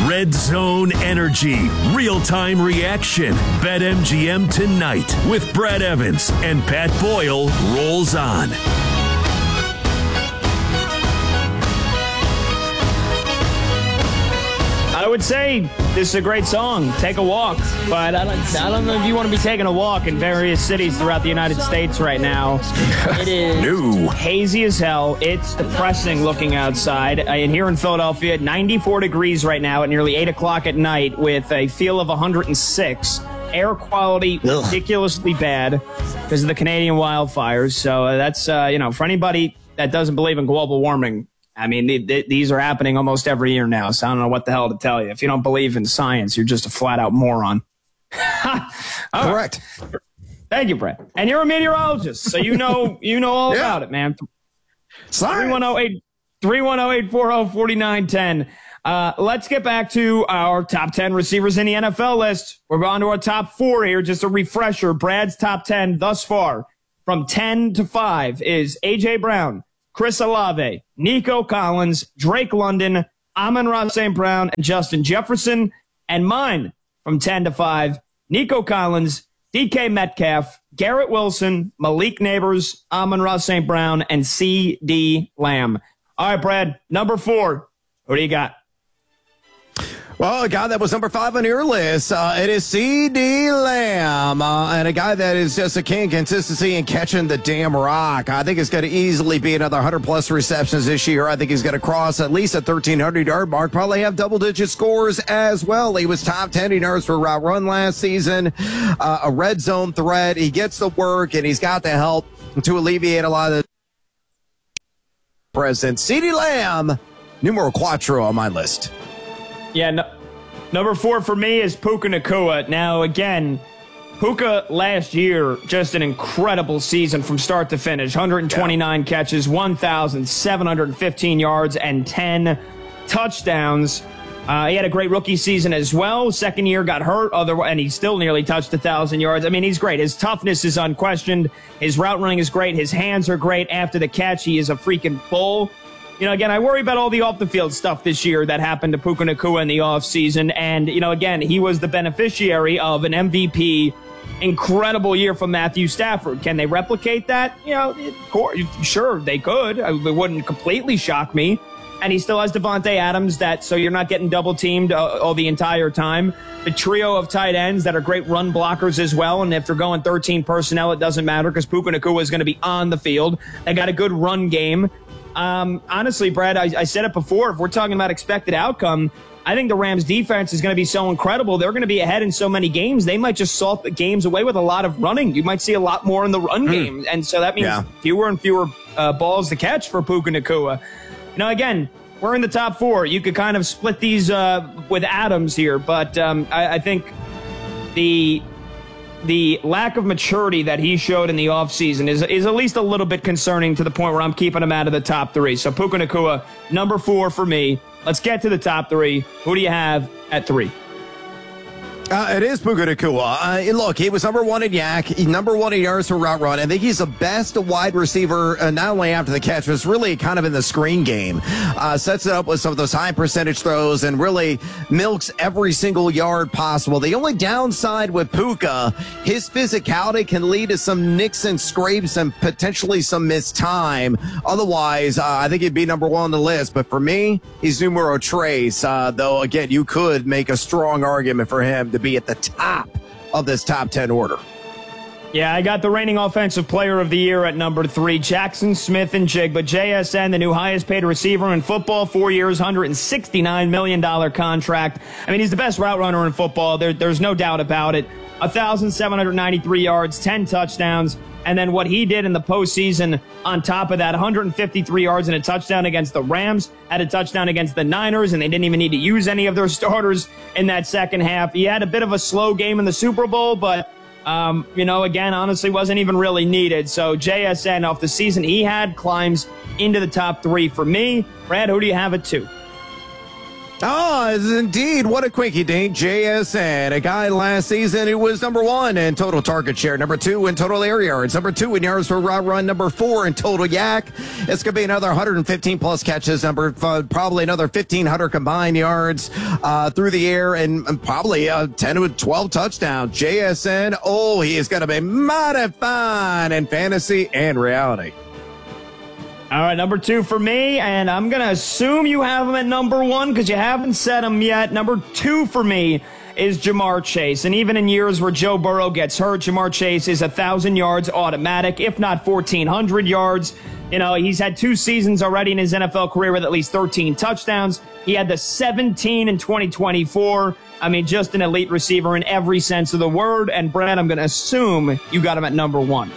Red Zone Energy, real-time reaction. BetMGM tonight with Brad Evans and Pat Boyle rolls on. I would say this is a great song, Take a Walk, but I don't know if you want to be taking a walk in various cities throughout the United States right now. It is hazy as hell. It's depressing looking outside. And here in Philadelphia, 94 degrees right now at nearly 8 o'clock at night with a feel of 106. Air quality ridiculously bad because of the Canadian wildfires. So that's, for anybody that doesn't believe in global warming, I mean, these are happening almost every year now, so I don't know what the hell to tell you. If you don't believe in science, you're just a flat-out moron. Correct. Right. Thank you, Brett. And you're a meteorologist, so you know all about it, man. 310-840-4910. Let's get back to our top 10 receivers in the NFL list. We're on to our top 4 here. Just a refresher. Brad's top 10 thus far from 10 to 5 is A.J. Brown, Chris Olave, Nico Collins, Drake London, Amon-Ra St. Brown, and Justin Jefferson. And mine from 10 to 5, Nico Collins, DK Metcalf, Garrett Wilson, Malik Neighbors, Amon-Ra St. Brown, and C.D. Lamb. All right, Brad, number 4. Who do you got? Well, a guy that was number 5 on your list, it is C.D. Lamb, and a guy that is just a king of consistency and catching the damn rock. I think it's going to easily be another 100-plus receptions this year. I think he's going to cross at least a 1,300-yard mark, probably have double-digit scores as well. He was top 10 in yards per route run last season, a red zone threat. He gets the work, and he's got the help to alleviate a lot of the presence. C.D. Lamb, numero 4 on my list. Yeah, number 4 for me is Puka Nacua. Now, again, Puka last year, just an incredible season from start to finish. 129 catches, 1,715 yards, and 10 touchdowns. He had a great rookie season as well. Second year got hurt, and he still nearly touched 1,000 yards. I mean, he's great. His toughness is unquestioned. His route running is great. His hands are great. After the catch, he is a freaking bull. Again, I worry about all the off-the-field stuff this year that happened to Puka Nacua in the offseason. And, again, he was the beneficiary of an MVP, incredible year from Matthew Stafford. Can they replicate that? Sure, they could. It wouldn't completely shock me. And he still has Devontae Adams, so you're not getting double-teamed all the entire time. The trio of tight ends that are great run blockers as well. And if they're going 13 personnel, it doesn't matter because Puka Nacua is going to be on the field. They got a good run game. Honestly, Brad, I said it before. If we're talking about expected outcome, I think the Rams defense is going to be so incredible. They're going to be ahead in so many games. They might just salt the games away with a lot of running. You might see a lot more in the run game. And so that means fewer and fewer balls to catch for Puka Nacua. Again, we're in the top 4. You could kind of split these with Adams here. But I think the lack of maturity that he showed in the offseason is at least a little bit concerning to the point where I'm keeping him out of the top 3. So Puka Nacua, number 4 for me. Let's get to the top 3. Who do you have at 3? It is Puka Nacua. Look, he was number 1 in YAC, number 1 in yards per route run. I think he's the best wide receiver, not only after the catch, but it's really kind of in the screen game. Sets it up with some of those high percentage throws and really milks every single yard possible. The only downside with Puka, his physicality can lead to some nicks and scrapes and potentially some missed time. Otherwise, I think he'd be number 1 on the list. But for me, he's numero 3. Though, again, you could make a strong argument for him to be at the top of this top 10 order. Yeah, I got the reigning offensive player of the year at number 3, Jackson Smith-Njigba, JSN, the new highest paid receiver in football, 4 years, $169 million contract. I mean, he's the best route runner in football. There's no doubt about it. 1,793 yards, 10 touchdowns. And then what he did in the postseason on top of that, 153 yards and a touchdown against the Rams, had a touchdown against the Niners, and they didn't even need to use any of their starters in that second half. He had a bit of a slow game in the Super Bowl, but, again, honestly wasn't even really needed. So JSN, off the season he had, climbs into the top 3 for me. Brad, who do you have at 2? Oh, indeed. What a quinky dink. JSN, a guy last season who was number 1 in total target share, number 2 in total air yards, number 2 in yards per route run, number 4 in total yak. It's going to be another 115 plus catches, probably another 1,500 combined yards through the air, and probably 10 to 12 touchdowns. JSN, he is going to be mighty fine in fantasy and reality. All right, number 2 for me, and I'm going to assume you have him at number 1 because you haven't said him yet. Number 2 for me is Ja'Marr Chase, and even in years where Joe Burrow gets hurt, Ja'Marr Chase is 1,000 yards automatic, if not 1,400 yards. You know, he's had 2 seasons already in his NFL career with at least 13 touchdowns. He had the 17 in 2024. I mean, just an elite receiver in every sense of the word. And, Brad, I'm going to assume you got him at number 1.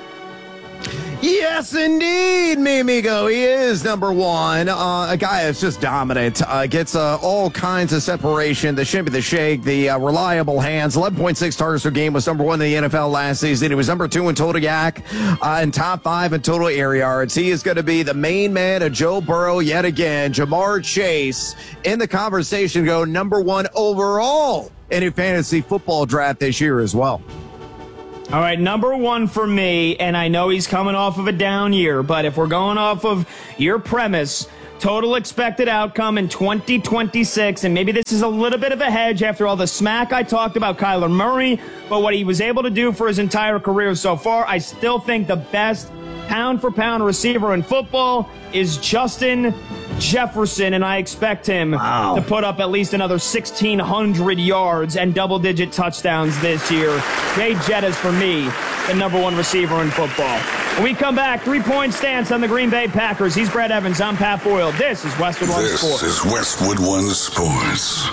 Yes, indeed, mi amigo. He is number 1. A guy that's just dominant. Gets all kinds of separation. The shimmy, the shake, the reliable hands. 11.6 targets per game, was number 1 in the NFL last season. He was number 2 in total yak and top 5 in total air yards. He is going to be the main man of Joe Burrow yet again. Ja'Marr Chase in the conversation, go number 1 overall in a fantasy football draft this year as well. All right, number 1 for me, and I know he's coming off of a down year, but if we're going off of your premise, total expected outcome in 2026, and maybe this is a little bit of a hedge after all the smack I talked about Kyler Murray, but what he was able to do for his entire career so far, I still think the best pound-for-pound receiver in football is Justin Jefferson, and I expect him to put up at least another 1,600 yards and double-digit touchdowns this year. Jay Jettas, for me, the number 1 receiver in football. When we come back, 3-point stance on the Green Bay Packers. He's Brad Evans. I'm Pat Boyle. This is Westwood One Sports. This is Westwood One Sports.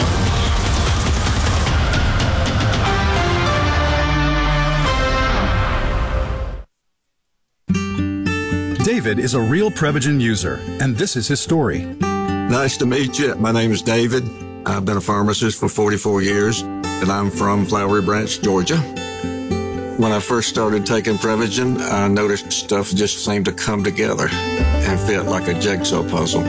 David is a real Prevagen user, and this is his story. Nice to meet you. My name is David. I've been a pharmacist for 44 years, and I'm from Flowery Branch, Georgia. When I first started taking Prevagen, I noticed stuff just seemed to come together and fit like a jigsaw puzzle.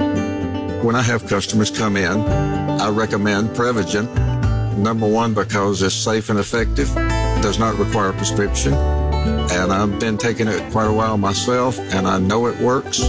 When I have customers come in, I recommend Prevagen. Number 1, because it's safe and effective, does not require a prescription. And I've been taking it quite a while myself, and I know it works.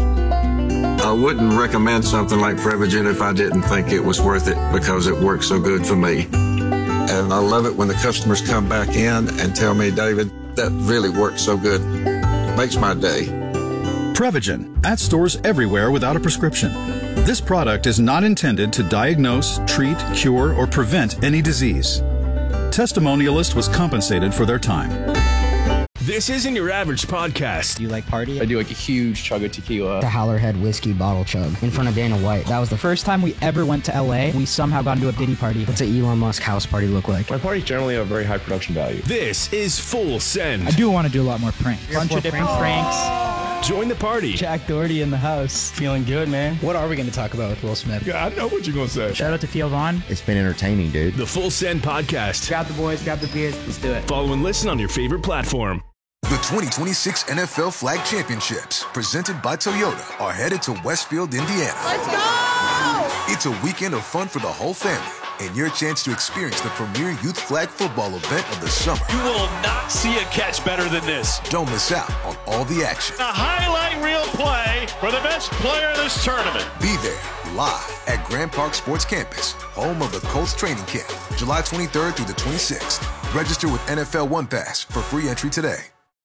I wouldn't recommend something like Prevagen if I didn't think it was worth it because it works so good for me. And I love it when the customers come back in and tell me, David, that really works so good. It makes my day. Prevagen, at stores everywhere without a prescription. This product is not intended to diagnose, treat, cure, or prevent any disease. Testimonialist was compensated for their time. This isn't your average podcast. Do you like party? I do like a huge chug of tequila. The Howlerhead whiskey bottle chug in front of Dana White. That was the first time we ever went to LA. We somehow got into a Diddy party. What's an Elon Musk house party look like? My parties generally have very high production value. This is Full Send. I do want to do a lot more pranks. Bunch of different pranks. Join the party. Jack Doherty in the house. Feeling good, man. What are we going to talk about with Will Smith? Yeah, I know what you're going to say. Shout out to Theo Vaughn. It's been entertaining, dude. The Full Send podcast. Grab the boys, grab the beers. Let's do it. Follow and listen on your favorite platform. The 2026 NFL Flag Championships, presented by Toyota, are headed to Westfield, Indiana. Let's go! It's a weekend of fun for the whole family and your chance to experience the premier youth flag football event of the summer. You will not see a catch better than this. Don't miss out on all the action. A highlight reel play for the best player in this tournament. Be there live at Grand Park Sports Campus, home of the Colts training camp, July 23rd through the 26th. Register with NFL One Pass for free entry today.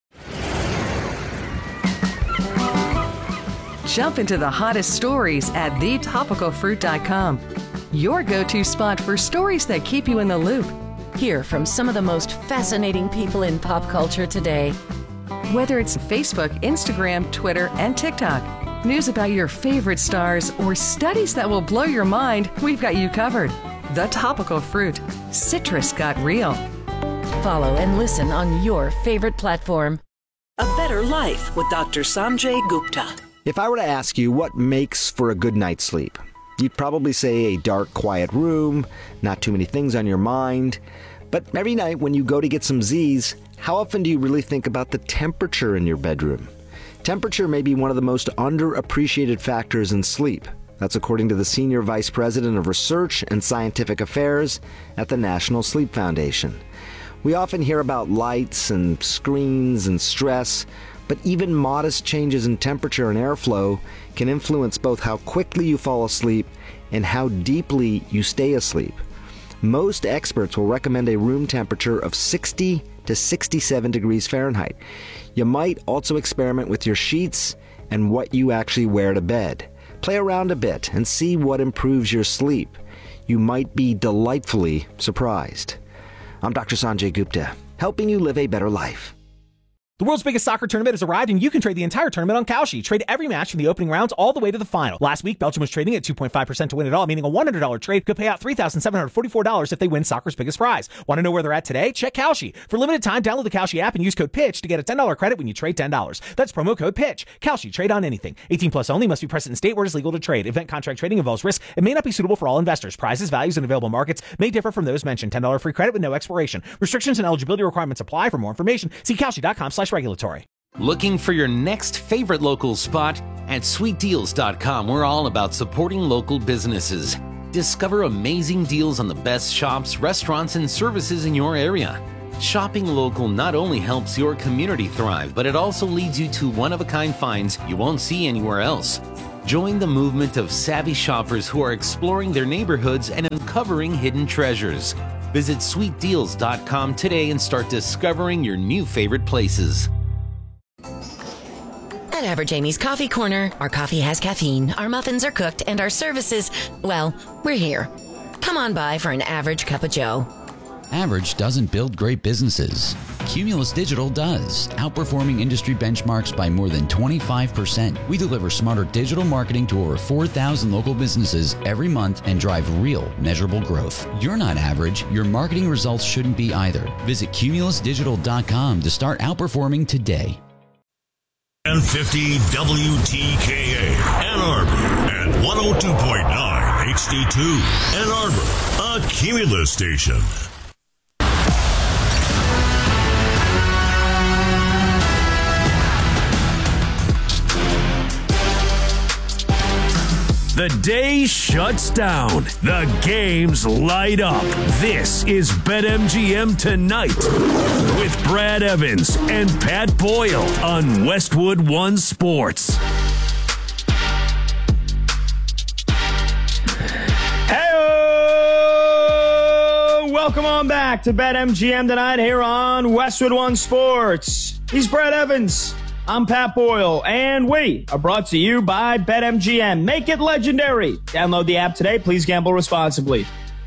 Jump into the hottest stories at thetopicalfruit.com. Your go-to spot for stories that keep you in the loop. Hear from some of the most fascinating people in pop culture today. Whether it's Facebook, Instagram, Twitter, and TikTok, news about your favorite stars, or studies that will blow your mind, we've got you covered. The Topical Fruit. Citrus got real. Follow and listen on your favorite platform. A Better Life with Dr. Sanjay Gupta. If I were to ask you what makes for a good night's sleep, you'd probably say a dark, quiet room, not too many things on your mind. But every night when you go to get some Z's, how often do you really think about the temperature in your bedroom? Temperature may be one of the most underappreciated factors in sleep. That's according to the Senior Vice President of Research and Scientific Affairs at the National Sleep Foundation. We often hear about lights and screens and stress, but even modest changes in temperature and airflow can influence both how quickly you fall asleep and how deeply you stay asleep. Most experts will recommend a room temperature of 60 to 67 degrees Fahrenheit. You might also experiment with your sheets and what you actually wear to bed. Play around a bit and see what improves your sleep. You might be delightfully surprised. I'm Dr. Sanjay Gupta, helping you live a better life. The world's biggest soccer tournament has arrived, and you can trade the entire tournament on Kalshi. Trade every match from the opening rounds all the way to the final. Last week, Belgium was trading at 2.5% to win it all, meaning a $100 trade could pay out $3,744 if they win soccer's biggest prize. Want to know where they're at today? Check Kalshi. For limited time, download the Kalshi app and use code PITCH to get a $10 credit when you trade $10. That's promo code PITCH. Kalshi. Trade on anything. 18 plus only. Must be present in state where it is legal to trade. Event contract trading involves risk. It may not be suitable for all investors. Prizes, values, and available markets may differ from those mentioned. $10 free credit with no expiration. Restrictions and eligibility requirements apply. For more information, see Kalshi.com/regulatory. Looking for your next favorite local spot? At sweetdeals.com, we're all about supporting local businesses. Discover amazing deals on the best shops, restaurants, and services in your area. Shopping local not only helps your community thrive, but it also leads you to one-of-a-kind finds you won't see anywhere else. Join the movement of savvy shoppers who are exploring their neighborhoods and uncovering hidden treasures. Visit sweetdeals.com today and start discovering your new favorite places. At Average Amy's Coffee Corner, our coffee has caffeine, our muffins are cooked, and our services, well, we're here. Come on by for an average cup of joe. Average doesn't build great businesses. Cumulus Digital does, outperforming industry benchmarks by more than 25%. We deliver smarter digital marketing to over 4,000 local businesses every month and drive real, measurable growth. You're not average. Your marketing results shouldn't be either. Visit cumulusdigital.com to start outperforming today. 1050 WTKA Ann Arbor and 102.9 HD2 Ann Arbor, a Cumulus station. The day shuts down. The games light up. This is BetMGM Tonight with Brad Evans and Pat Boyle on Westwood One Sports. Hey, welcome on back to BetMGM Tonight here on Westwood One Sports. He's Brad Evans. I'm Pat Boyle, and we are brought to you by BetMGM. Make it legendary. Download the app today. Please gamble responsibly.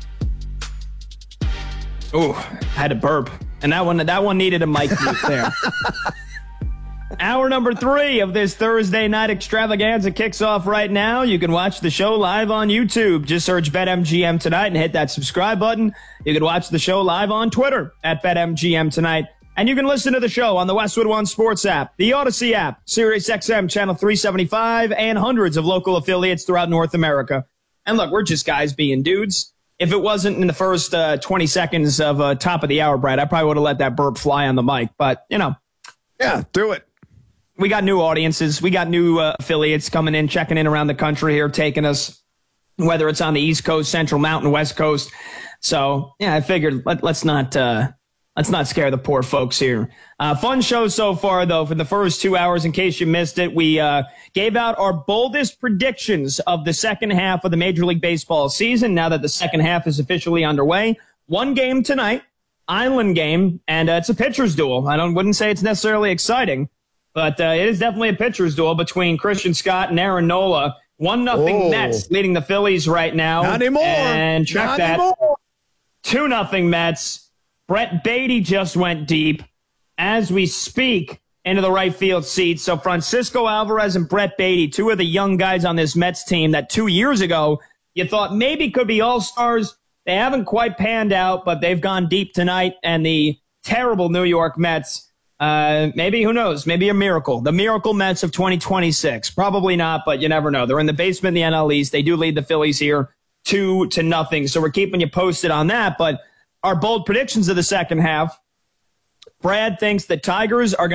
Ooh, I had to burp. And that one needed a mic mute there. Hour number 3 of this Thursday night extravaganza kicks off right now. You can watch the show live on YouTube. Just search BetMGM Tonight and hit that subscribe button. You can watch the show live on Twitter at BetMGM Tonight. And you can listen to the show on the Westwood One Sports app, the Odyssey app, Sirius XM Channel 375, and hundreds of local affiliates throughout North America. And look, we're just guys being dudes. If it wasn't in the first 20 seconds of top of the hour, Brad, I probably would have let that burp fly on the mic. But, you know. Yeah, do it. We got new audiences. We got new affiliates coming in, checking in around the country here, taking us, whether it's on the East Coast, Central, Mountain, West Coast. So, yeah, I figured let's not scare the poor folks here. Fun show so far, though. For the first 2 hours, in case you missed it, we gave out our boldest predictions of the second half of the Major League Baseball season, now that the second half is officially underway. One game tonight, Island game, and it's a pitcher's duel. Wouldn't say it's necessarily exciting, but it is definitely a pitcher's duel between Christian Scott and Aaron Nola. 1-0 Mets leading the Phillies right now. Not anymore. And check that. 2-0 Mets. Brett Beatty just went deep as we speak into the right field seat. So Francisco Alvarez and Brett Beatty, two of the young guys on this Mets team that 2 years ago you thought maybe could be all-stars. They haven't quite panned out, but they've gone deep tonight. And the terrible New York Mets, maybe, who knows, maybe a miracle. The miracle Mets of 2026. Probably not, but you never know. They're in the basement in the NL East. They do lead the Phillies here 2-0. So we're keeping you posted on that. But our bold predictions of the second half, Brad thinks the Tigers are going to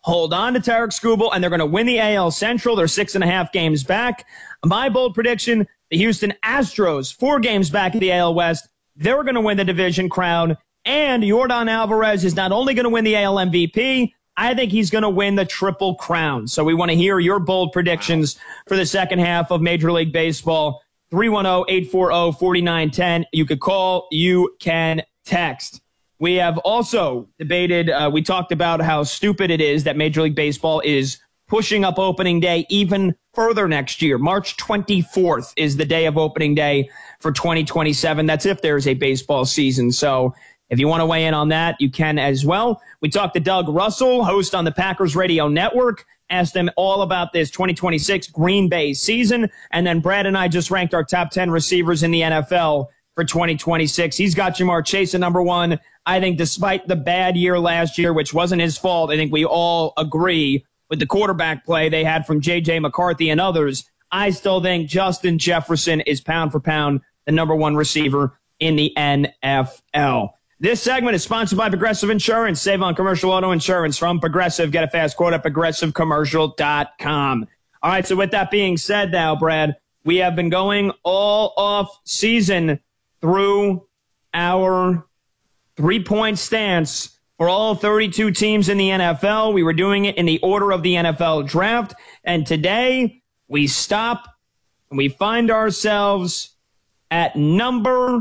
hold on to Tarek Skubal, and they're going to win the AL Central. They're 6.5 games back. My bold prediction, the Houston Astros, 4 games back in the AL West. They're going to win the division crown. And Yordan Alvarez is not only going to win the AL MVP, I think he's going to win the Triple Crown. So we want to hear your bold predictions for the second half of Major League Baseball. 310-840-4910. You could call, you can text. We have also debated, we talked about how stupid it is that Major League Baseball is pushing up opening day even further next year. March 24th is the day of opening day for 2027. That's if there's a baseball season. So if you want to weigh in on that, you can as well. We talked to Doug Russell, host on the Packers Radio Network, asked him all about this 2026 Green Bay season. And then Brad and I just ranked our top 10 receivers in the NFL for 2026. He's got Jamar Chase at number 1. I think despite the bad year last year, which wasn't his fault, I think we all agree with the quarterback play they had from J.J. McCarthy and others. I still think Justin Jefferson is pound for pound the number 1 receiver in the NFL. This segment is sponsored by Progressive Insurance. Save on commercial auto insurance from Progressive. Get a fast quote at progressivecommercial.com. All right, so with that being said now, Brad, we have been going all off season through our 3-point stance for all 32 teams in the NFL. We were doing it in the order of the NFL draft. And today we stop and we find ourselves at number